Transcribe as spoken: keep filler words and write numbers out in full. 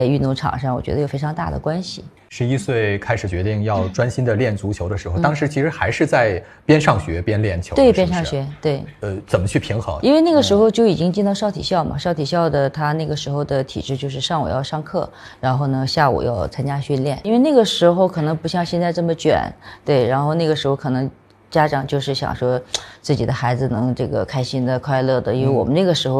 运动场上，我觉得有非常大的关系。 十一岁开始决定要专心的练足球的时候，嗯、当时其实还是在边上学边练球。 对， 是是边上学，对。 呃，怎么去平衡？ 因为那个时候就已经进到少体校嘛，少体校的他那个时候的体制就是上午要上课，然后呢下午要参加训练。因为那个时候可能不像现在这么卷，对，然后那个时候可能家长就是想说自己的孩子能这个开心的、快乐的，因为我们那个时候。